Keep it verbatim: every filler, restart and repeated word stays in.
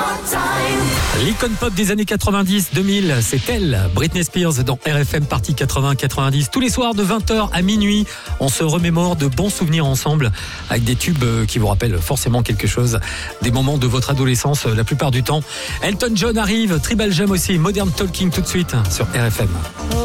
L'icône pop des années quatre-vingt-dix deux mille, c'est elle, Britney Spears dans R F M partie quatre-vingts quatre-vingt-dix. Tous les soirs de vingt heures à minuit, on se remémore de bons souvenirs ensemble avec des tubes qui vous rappellent forcément quelque chose, des moments de votre adolescence la plupart du temps. Elton John arrive, Tribal Jam aussi, Modern Talking tout de suite sur R F M.